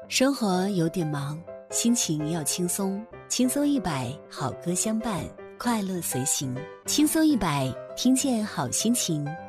生活有点忙，心情要轻松，轻松100，好歌相伴，快乐随行。轻松100，听见好心情。